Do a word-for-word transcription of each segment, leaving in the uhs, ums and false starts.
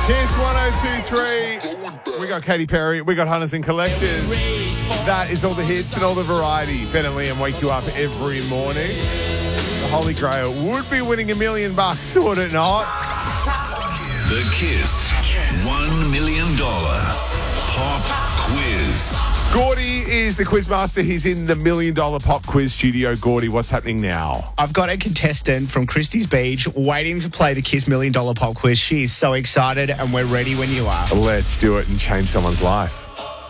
Kiss one oh two three. We got Katy Perry. We got Hunters and Collectors. That is all the hits and all the variety. Ben and Liam wake you up every morning. The Holy Grail would be winning a million bucks, would it not? The Kiss one million dollars Pop Quiz. Gordy is the quizmaster. He's in the million dollar pop quiz studio. Gordy, what's happening now? I've got a contestant from Christie's Beach waiting to play the Kiss Million Dollar Pop Quiz. She is so excited, and we're ready when you are. Let's do it and change someone's life.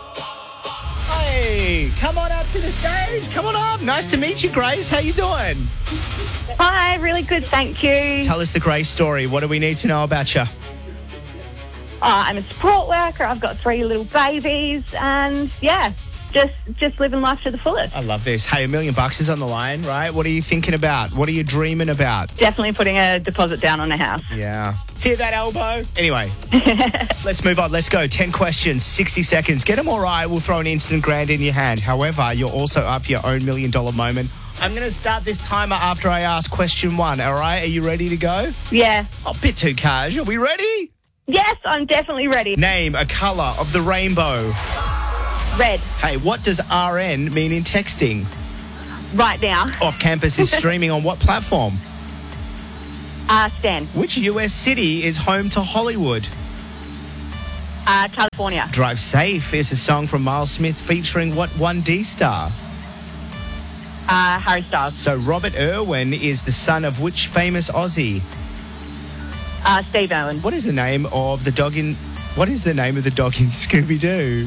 Hey, come on up to the stage. Come on up. Nice to meet you, Grace. How you doing? Hi, really good, thank you. Tell us the Grace story. What do we need to know about you? Uh, I'm a support worker. I've got three little babies, and yeah, just just living life to the fullest. I love this. Hey, a million bucks is on the line, right? What are you thinking about? What are you dreaming about? Definitely putting a deposit down on a house. Yeah. Hear that elbow? Anyway, let's move on. Let's go. ten questions, sixty seconds. Get them all right. We'll throw an instant grand in your hand. However, you're also up for your own million dollar moment. I'm going to start this timer after I ask question one, all right? Are you ready to go? Yeah. Oh, bit too casual. We ready? Yes, I'm definitely ready. Name a colour of the rainbow. Red. Hey, what does R N mean in texting? Right now. Off Campus is streaming on what platform? Uh, Stan. Which U S city is home to Hollywood? Uh, California. Drive Safe is a song from Miles Smith featuring what one D star? Uh, Harry Styles. So Robert Irwin is the son of which famous Aussie? Uh, Steve Irwin. What is the name of the dog in... What is the name of the dog in Scooby-Doo?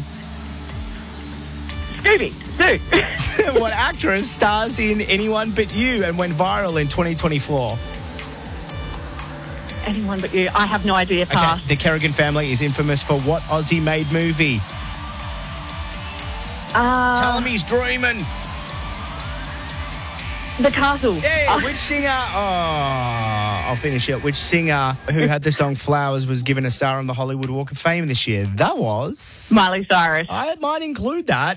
Scooby. Zoo. What actress stars in Anyone But You and went viral in twenty twenty-four? Anyone but you. I have no idea. Pass. Okay, the Kerrigan family is infamous for what Aussie-made movie? Uh, Tell him he's dreaming. The Castle. Hey, Oh. which singer? Oh, I'll finish it. Which singer who had the song Flowers was given a star on the Hollywood Walk of Fame this year? That was... Miley Cyrus. I might include that.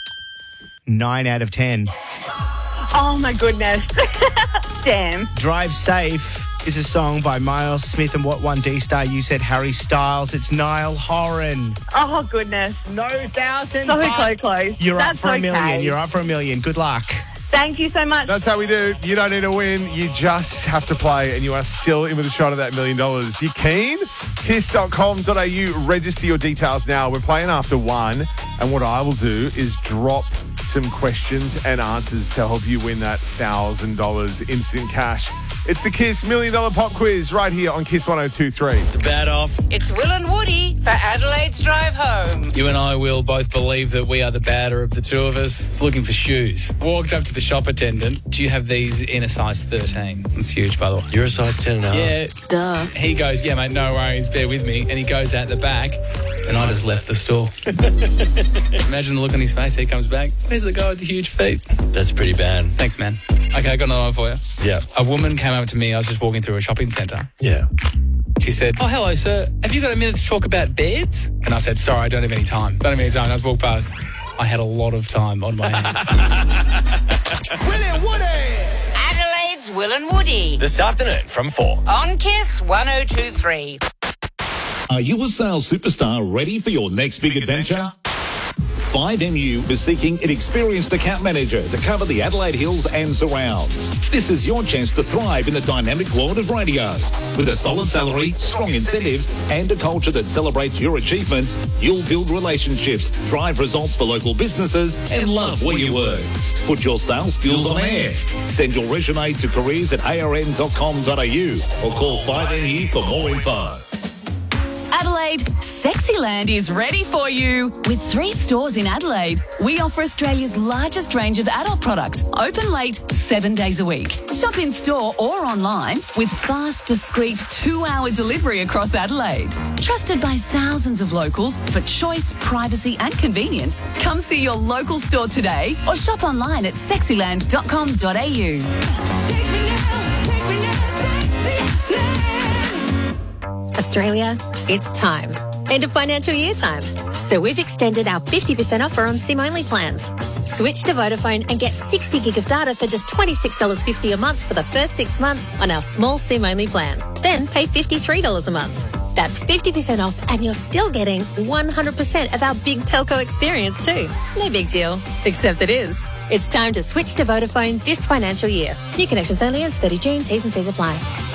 Nine out of ten. Oh, my goodness. Damn. Drive Safe is a song by Miles Smith and what one D star? You said Harry Styles. It's Niall Horan. Oh, goodness. No thousand. So but close, close. You're That's up for a million. okay. You're up for a million. Good luck. Thank you so much. That's how we do. You don't need to win. You just have to play, and you are still in with a shot of that million dollars. You keen? kiss dot com dot a u. Register your details now. We're playing after one, and what I will do is drop some questions and answers to help you win that one thousand dollars instant cash. It's the Kiss Million Dollar Pop Quiz right here on Kiss one oh two three. It's a bad off. It's Will and Woody for Adelaide's Drive Home. You and I will both believe that we are the badder of the two of us. It's looking for shoes. Walked up to the shop attendant. Do you have these in a size thirteen? That's huge, by the way. You're a size ten and a half. Yeah. Duh. He goes, yeah, mate, no worries, bear with me. And he goes out the back, and I just left the store. Imagine the look on his face. He comes back. Where's the guy with the huge feet? That's pretty bad. Thanks, man. Okay, I got another one for you. Yeah. A woman came up to me. I was just walking through a shopping centre. Yeah. She said, oh, hello, sir. Have you got a minute to talk about beds? And I said, sorry, I don't have any time. Don't have any time. I just walked past. I had a lot of time on my hands. Will and Woody. Adelaide's Will and Woody This afternoon from four. on Kiss one oh two three. Are you a sales superstar ready for your next big, adventure? five M U is seeking an experienced account manager to cover the Adelaide Hills and surrounds. This is your chance to thrive in the dynamic world of radio. With a solid salary, strong incentives, and a culture that celebrates your achievements, you'll build relationships, drive results for local businesses, and love where you work. Put your sales skills on air. Send your resume to careers at a r n dot com dot a u or call five M U for more info. Adelaide, Sexyland is ready for you. With three stores in Adelaide, we offer Australia's largest range of adult products, open late, seven days a week. Shop in store or online with fast, discreet two-hour delivery across Adelaide. Trusted by thousands of locals for choice, privacy and convenience. Come see your local store today or shop online at sexyland dot com dot a u. Australia, it's time. End of financial year time. So we've extended our fifty percent offer on SIM-only plans. Switch to Vodafone and get sixty gig of data for just twenty-six dollars fifty a month for the first six months on our small SIM-only plan. Then pay fifty-three dollars a month. That's fifty percent off, and you're still getting one hundred percent of our big telco experience too. No big deal, except it is. It's time to switch to Vodafone this financial year. New connections only as thirty June. T's and C's apply.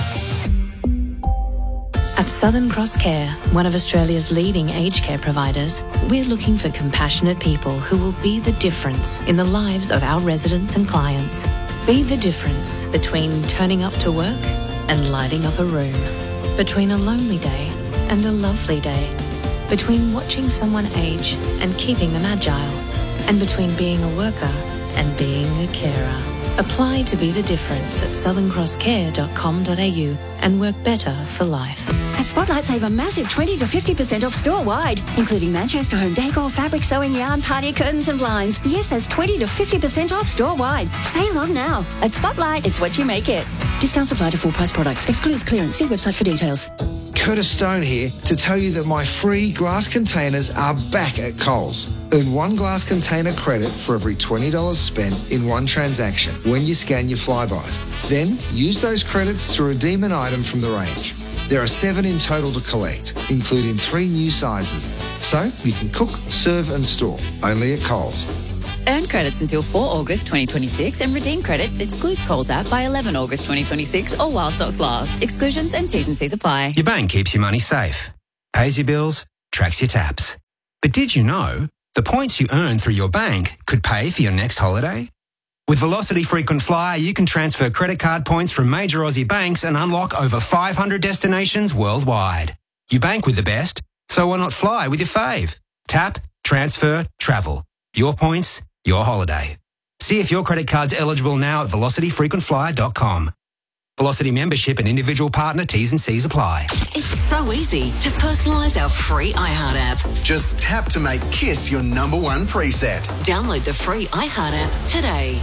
At Southern Cross Care, one of Australia's leading aged care providers, we're looking for compassionate people who will be the difference in the lives of our residents and clients. Be the difference between turning up to work and lighting up a room, between a lonely day and a lovely day, between watching someone age and keeping them agile, and between being a worker and being a carer. Apply to be the difference at southern cross care dot com dot a u and work better for life. At Spotlight, save a massive twenty to fifty percent off store-wide, including Manchester home decor, fabric, sewing, yarn, party curtains and blinds. Yes, that's twenty to fifty percent off store-wide. Save on now. At Spotlight, it's what you make it. Discounts apply to full-price products. Excludes clearance. See website for details. Curtis Stone here to tell you that my free glass containers are back at Coles. Earn one glass container credit for every twenty dollars spent in one transaction when you scan your Flybys. Then use those credits to redeem an item from the range. There are seven in total to collect, including three new sizes. So you can cook, serve and store, only at Coles. Earn credits until the fourth of August twenty twenty-six and redeem credits excludes Coles app by the eleventh of August twenty twenty-six or while stocks last. Exclusions and T's and C's apply. Your bank keeps your money safe, pays your bills, tracks your taps. But did you know the points you earn through your bank could pay for your next holiday? With Velocity Frequent Flyer, you can transfer credit card points from major Aussie banks and unlock over five hundred destinations worldwide. You bank with the best, so why not fly with your fave? Tap, transfer, travel. Your points, your holiday. See if your credit card's eligible now at velocity frequent flyer dot com. Velocity membership and individual partner T's and C's apply. It's so easy to personalise our free iHeart app. Just tap to make Kiss your number one preset. Download the free iHeart app today.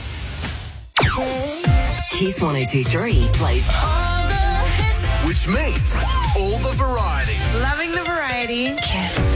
Kiss one oh two three plays all the hits, which means all the variety. Loving the variety. Kiss.